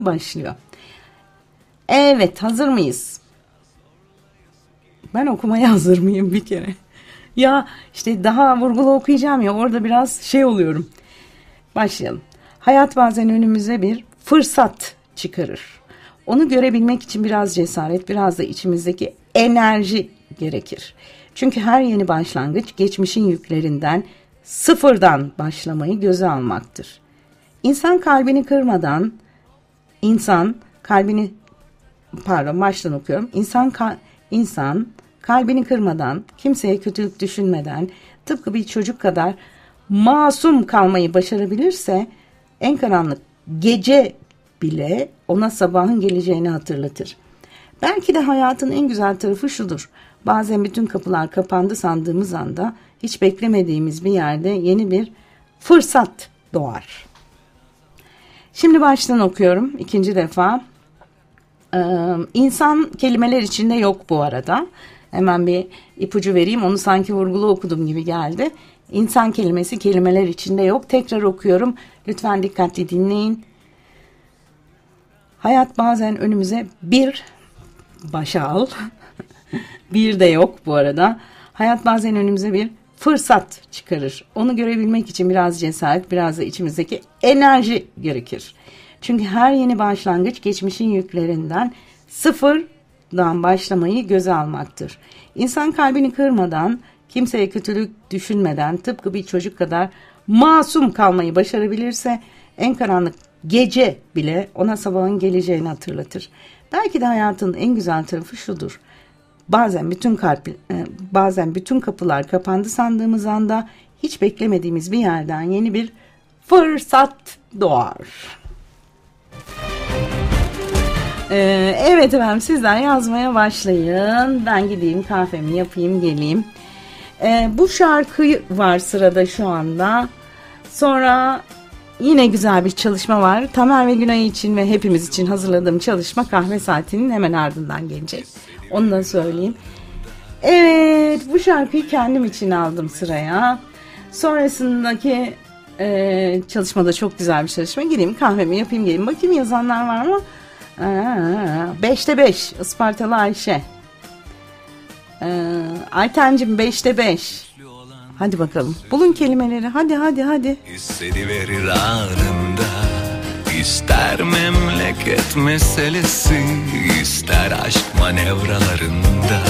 başlıyor. Evet, hazır mıyız? Ben okumaya hazır mıyım bir kere? Ya işte daha vurgulu okuyacağım ya, orada biraz şey oluyorum. Başlayalım. Hayat bazen önümüze bir fırsat çıkarır. Onu görebilmek için biraz cesaret, biraz da içimizdeki enerji gerekir. Çünkü her yeni başlangıç geçmişin yüklerinden sıfırdan başlamayı göze almaktır. İnsan kalbini kırmadan, baştan okuyorum. İnsan kalbini kırmadan, kimseye kötülük düşünmeden, tıpkı bir çocuk kadar masum kalmayı başarabilirse, en karanlık gece bile ona sabahın geleceğini hatırlatır. Belki de hayatın en güzel tarafı şudur. Bazen bütün kapılar kapandı sandığımız anda hiç beklemediğimiz bir yerde yeni bir fırsat doğar. Şimdi baştan okuyorum ikinci defa. İnsan kelimeler içinde yok bu arada. Hemen bir ipucu vereyim. Onu sanki vurgulu okudum gibi geldi. İnsan kelimesi kelimeler içinde yok. Tekrar okuyorum. Lütfen dikkatli dinleyin. Hayat bazen önümüze bir başa al. Bir de yok bu arada. Hayat bazen önümüze bir fırsat çıkarır. Onu görebilmek için biraz cesaret, biraz da içimizdeki enerji gerekir. Çünkü her yeni başlangıç geçmişin yüklerinden sıfırdan başlamayı göze almaktır. İnsan kalbini kırmadan, kimseye kötülük düşünmeden, tıpkı bir çocuk kadar masum kalmayı başarabilirse, en karanlık gece bile ona sabahın geleceğini hatırlatır. Belki de hayatın en güzel tarafı şudur. Bazen bütün kapılar kapandı sandığımız anda hiç beklemediğimiz bir yerden yeni bir fırsat doğar. Evet efendim, sizler yazmaya başlayın. Ben gideyim kahvemi yapayım geleyim. Bu şarkı var sırada şu anda. Sonra yine güzel bir çalışma var. Tamer ve Günay için ve hepimiz için hazırladığım çalışma kahve saatinin hemen ardından gelecek. Onu da söyleyeyim. Evet, bu şarkıyı kendim için aldım sıraya. Sonrasındaki çalışmada çok güzel bir çalışma. Gideyim kahvemi yapayım geleyim. Bakayım yazanlar var mı? 5'te 5 Ispartalı Ayşe. Aytencim 5'te 5. Hadi bakalım. Bulun kelimeleri. Hadi. Hissediverir anında. İster memleket meselesi, ister aşk manevralarında.